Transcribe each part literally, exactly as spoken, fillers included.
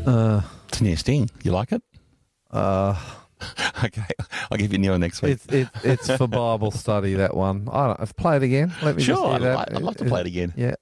Uh, It's a new sting. You like it? uh, Okay, I'll give you a new one next week. it's it, it's for Bible study, that one. I don't know. Play it again. Let me just Sure, hear I'd, that. li- I'd love to play it again. Yeah.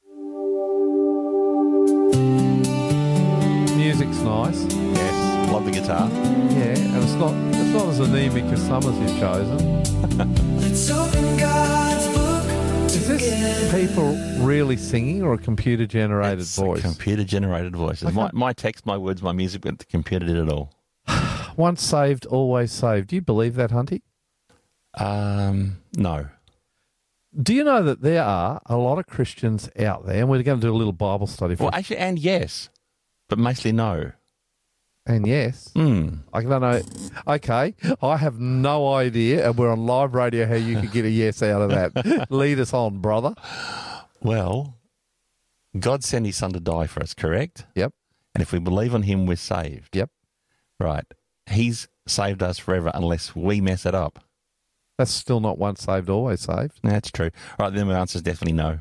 Music's nice. Yes, love the guitar. Yeah, and it's not it's not as anemic as some as you've chosen. Let's open God's book Is this people really singing or a computer generated It's voice? computer generated voices. My, my text, my words, my music, but the computer did it all. Once saved, always saved. Do you believe that, Hunty? Um, no. Do you know that there are a lot of Christians out there, and we're going to do a little Bible study for Well, actually, and yes, but mostly no. and yes, Hmm. I don't know. Okay, I have no idea, and we're on live radio, how you could get a yes out of that. Lead us on, brother. Well, God sent his son to die for us, correct? Yep, And if we believe on him, we're saved. yep. Right. He's saved us forever unless we mess it up. That's still not once saved, always saved. That's true. Right, then the answer is definitely no.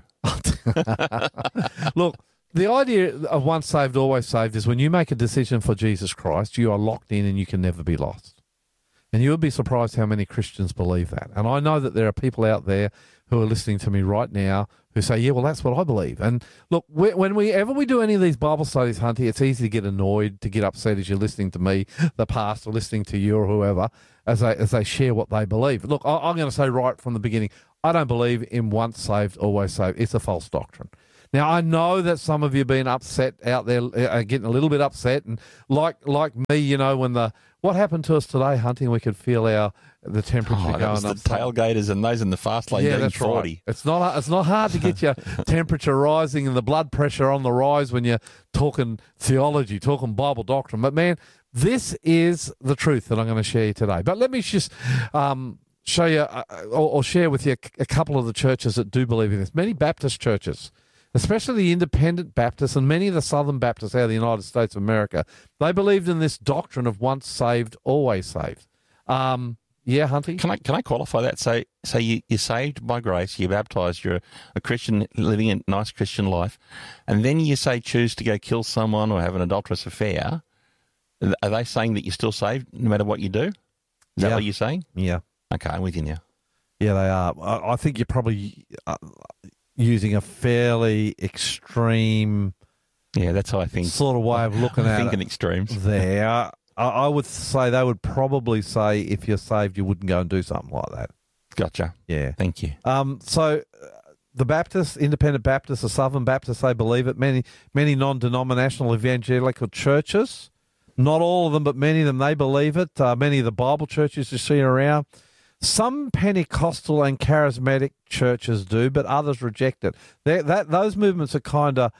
Look, the idea of once saved, always saved is when you make a decision for Jesus Christ, you are locked in and you can never be lost. And you would be surprised how many Christians believe that. And I know that there are people out there who are listening to me right now who say, yeah, well, that's what I believe. And look, we, when we ever we do any of these Bible studies, Hunty, it's easy to get annoyed, to get upset as you're listening to me, the pastor, listening to you or whoever, as they, as they share what they believe. Look, I, I'm going to say right from the beginning, I don't believe in once saved, always saved. It's a false doctrine. Now, I know that some of you have been upset out there, uh, getting a little bit upset, and like like me, you know, when the what happened to us today, hunting, we could feel our the temperature Oh, that going was the up. tailgaters and those in the fast lane Yeah, doing that's forty. right. It's not it's not hard to get your temperature rising and the blood pressure on the rise when you're talking theology, talking Bible doctrine. But man, this is the truth that I'm going to share today. But let me just um, show you uh, or, or share with you a, a couple of the churches that do believe in this. Many Baptist churches, especially the independent Baptists and many of the Southern Baptists out of the United States of America, they believed in this doctrine of once saved, always saved. Um, yeah, Hunty? Can I can I qualify that? So so you, you're saved by grace, you're baptized, you're a Christian living a nice Christian life, and then you say choose to go kill someone or have an adulterous affair. Are they saying that you're still saved no matter what you do? Is that Yeah. what you're saying? Yeah. Okay, I'm with you now. Yeah, they are. I, I think you're probably uh, using a fairly extreme Yeah, that's how I think. sort of way of looking I at think it in extremes. there. I, I would say they would probably say if you're saved, you wouldn't go and do something like that. Gotcha. Yeah. Thank you. Um, so uh, the Baptists, independent Baptists, the Southern Baptists, they believe it. Many, many non-denominational evangelical churches, not all of them, but many of them, they believe it. Uh, many of the Bible churches you see around. Some Pentecostal and charismatic churches do, but others reject it. They're, that those movements are kind of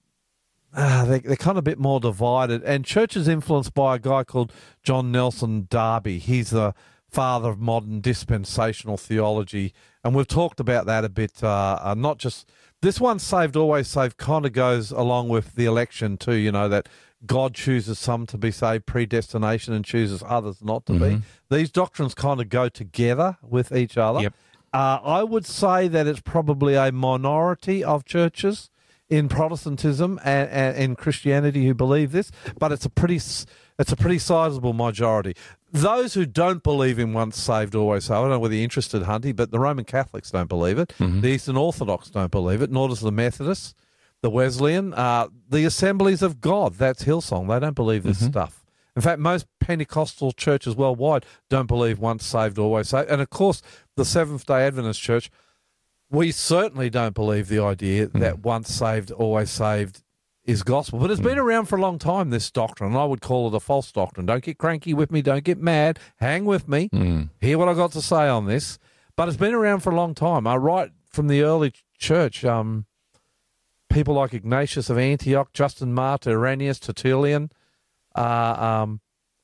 uh, they, they're kind of a bit more divided. And churches influenced by a guy called John Nelson Darby. He's the father of modern dispensational theology, and we've talked about that a bit. Uh, uh, not just this one, saved, always saved, kind of goes along with the election too. You know that God chooses some to be saved, predestination, and chooses others not to Mm-hmm. be. These doctrines kind of go together with each other. Yep. Uh, I would say that it's probably a minority of churches in Protestantism and, and in Christianity who believe this, but it's a pretty it's a pretty sizable majority. Those who don't believe in once saved, always saved, I don't know whether you're interested, Hunty, but the Roman Catholics don't believe it. Mm-hmm. The Eastern Orthodox don't believe it, nor does the Methodists, the Wesleyan, uh, the Assemblies of God, that's Hillsong. They don't believe this Mm-hmm. stuff. In fact, most Pentecostal churches worldwide don't believe once saved, always saved. And, of course, the Seventh-day Adventist Church, we certainly don't believe the idea Mm. that once saved, always saved is gospel. But it's been around for a long time, this doctrine, and I would call it a false doctrine. Don't get cranky with me. Don't get mad. Hang with me. Mm. Hear what I got to say on this. But it's been around for a long time. I right from the early church, um, people like Ignatius of Antioch, Justin Martyr, Irenaeus, Tertullian, uh, um,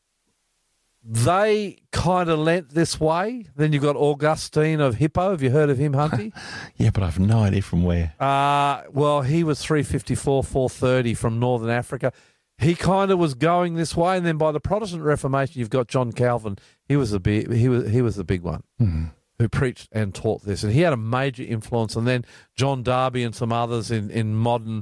they kind of lent this way. Then you've got Augustine of Hippo. Have you heard of him, Hunty? Yeah, but I have no idea from where. uh, well, he was three fifty-four, four thirty from Northern Africa. He kind of was going this way, and then by the Protestant Reformation, you've got John Calvin. He was the big, he was he was the big one who preached and taught this, and he had a major influence. And then John Darby and some others in in modern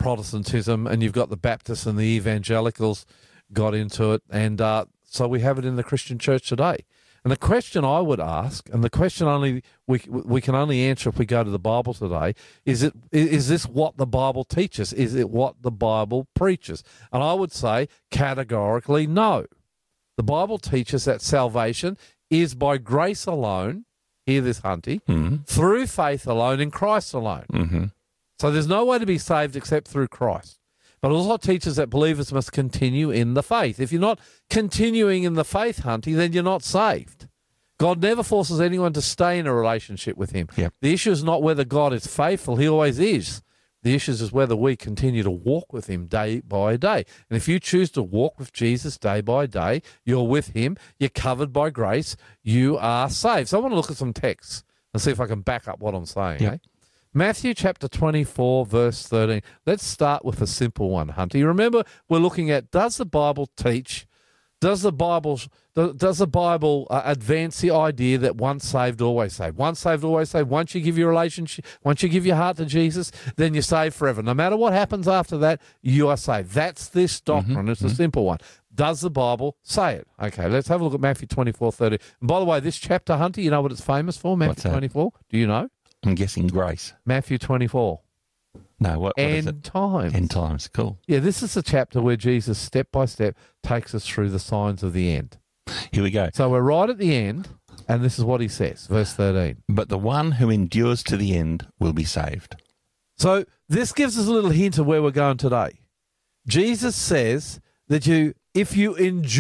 Protestantism, and you've got the Baptists and the evangelicals got into it, and uh, so we have it in the Christian church today. And the question I would ask, and the question only we we can only answer if we go to the Bible today, is it is this what the Bible teaches? Is it what the Bible preaches? And I would say categorically no. The Bible teaches that salvation is by grace alone, hear this, Hunty, Mm-hmm. through faith alone, in Christ alone. Mm-hmm. So there's no way to be saved except through Christ. But it also teaches that believers must continue in the faith. If you're not continuing in the faith, Hunty, then you're not saved. God never forces anyone to stay in a relationship with him. Yep. The issue is not whether God is faithful. He always is. The issue is whether we continue to walk with him day by day. And if you choose to walk with Jesus day by day, you're with him, you're covered by grace, you are saved. So I want to look at some texts and see if I can back up what I'm saying. Yep. Eh? Matthew chapter twenty-four, verse thirteen. Let's start with a simple one, Hunter. You remember we're looking at, does the Bible teach, does the Bible does the Bible uh, advance the idea that once saved, always saved? Once saved, always saved. Once you give your relationship, once you give your heart to Jesus, then you're saved forever. No matter what happens after that, you are saved. That's this doctrine. Mm-hmm. It's a simple one. Does the Bible say it? Okay, let's have a look at Matthew twenty-four, thirty. And by the way, this chapter, Hunter, you know what it's famous for? Matthew What's that? twenty-four? Do you know? I'm guessing grace. Matthew twenty-four. No, what, what is End it? times. End times. Cool. Yeah, this is a chapter where Jesus, step by step, takes us through the signs of the end. Here we go. So we're right at the end, and this is what he says, verse thirteen. But the one who endures to the end will be saved. So this gives us a little hint of where we're going today. Jesus says that you, if you endure